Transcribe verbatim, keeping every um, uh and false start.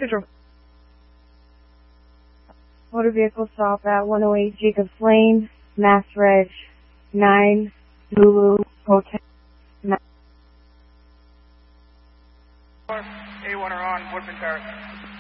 Control. Motor vehicle stop at one oh eight Jacobs Lane, Mass Reg nine, Lulu, Hotel. A one are on Woodman Terrace.